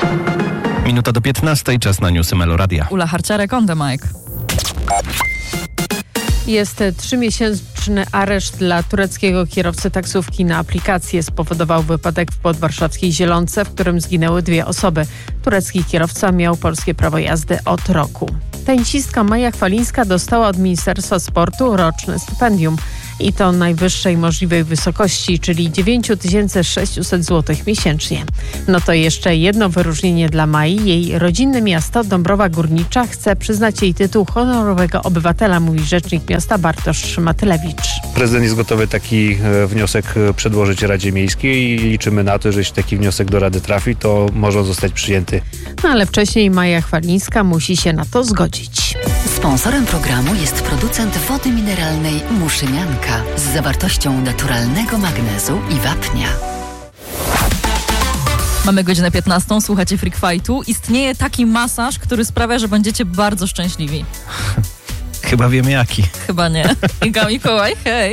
Minuta do 15, czas na newsy Meloradia. Ula Harciarek, on the mic. Jest 3-miesięczny areszt dla tureckiego kierowcy taksówki. Na aplikację spowodował wypadek w podwarszawskiej Zielonce, w którym zginęły 2 osoby. Turecki kierowca miał polskie prawo jazdy od roku. Tenisistka Maja Chwalińska dostała od Ministerstwa Sportu roczne stypendium. I to najwyższej możliwej wysokości, czyli 9600 zł miesięcznie. No to jeszcze jedno wyróżnienie dla Mai. Jej rodzinne miasto Dąbrowa Górnicza chce przyznać jej tytuł honorowego obywatela, mówi rzecznik miasta Bartosz Matylewicz. Prezydent jest gotowy taki wniosek przedłożyć Radzie Miejskiej i liczymy na to, że jeśli taki wniosek do Rady trafi, to może on zostać przyjęty. No ale wcześniej Maja Chwalińska musi się na to zgodzić. Sponsorem programu jest producent wody mineralnej Muszynianka z zawartością naturalnego magnezu i wapnia. Mamy godzinę 15, słuchacie Freak Fightu. Istnieje taki masaż, który sprawia, że będziecie bardzo szczęśliwi. Chyba wiem jaki. Chyba nie. Iga Mikołaj, hej.